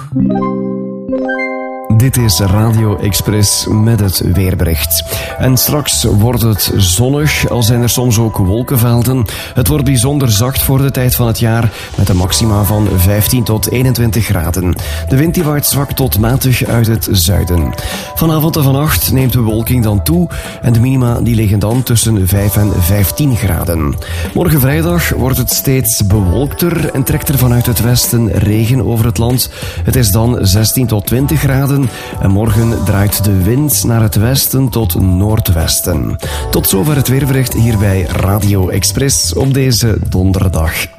Dit is Radio Express met het weerbericht. En straks wordt het zonnig, al zijn er soms ook wolkenvelden. Het wordt bijzonder zacht voor de tijd van het jaar, met een maxima van 15 tot 21 graden. De wind die waait zwak tot matig uit het zuiden. Vanavond en vannacht neemt de bewolking dan toe en de minima die liggen dan tussen 5 en 15 graden. Morgen vrijdag wordt het steeds bewolkter en trekt er vanuit het westen regen over het land. Het is dan 16 tot 20 graden. En morgen draait de wind naar het westen tot noordwesten. Tot zover het weerbericht hier bij Radio Express op deze donderdag.